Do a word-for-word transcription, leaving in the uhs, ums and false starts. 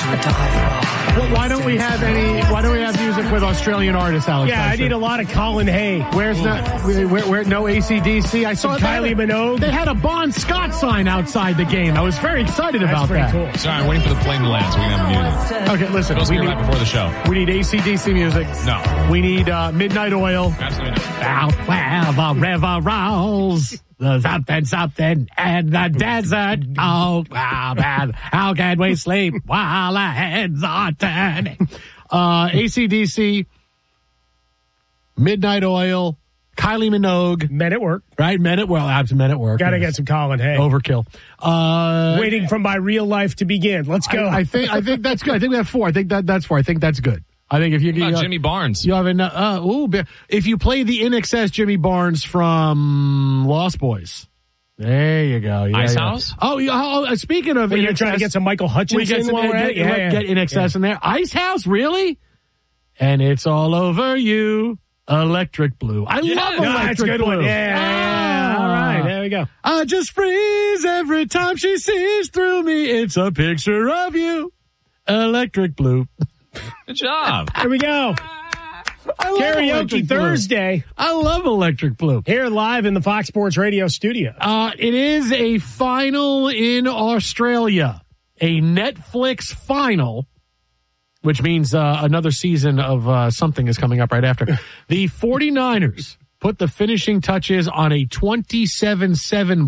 Well, why don't we have any? Why don't we have music with Australian artists, Alex? Yeah, I need a lot of Colin Hay. Where's not? Where, where, where? No A C D C. I saw Kylie Minogue. They had a Bon Scott sign outside the game. I was very excited That's about pretty that. cool. Sorry, I'm waiting for the plane to land so we can have the music. Okay, listen. Supposed to We be need, right before the show. we need A C D C music. No. We need uh, Midnight Oil. Absolutely not. Out where the river rolls, the something, something, and the desert. Oh, wow, man. How can we sleep while our heads are turning? Uh, A C D C, Midnight Oil, Kylie Minogue. Men at work. Right? Men at, well, abs men at work. Got to yes. get some Colin Hay. Overkill. Uh, Waiting for my real life to begin. Let's go. I, I think, I think that's good. I think we have four. I think that that's four. I think that's good. I think if you What about you, Jimmy Barnes? You have enough. Uh, ooh, if you play the I N X S Jimmy Barnes from Lost Boys, there you go. Yeah, Ice yeah. House? Oh, yeah, oh, uh, speaking of, Well, I N X S, you're trying to get some Michael we Hutchinson get some while we're at it? get, Yeah, yeah. get I N X S Yeah. in there. Ice House, really? And it's all over you, Electric Blue. I Yeah. love No, Electric that's a good Blue. one. Yeah, yeah. All right, there we go. I just freeze every time she sees through me. It's a picture of you, Electric Blue. Good job. Here we go. I love Karaoke Electric Blue. Thursday. I love Electric Blue. Here live in the Fox Sports Radio studio. Uh, it is a final in Australia, a Netflix final, which means uh, another season of uh, something is coming up right after. The 49ers put the finishing touches on a twenty-seven seven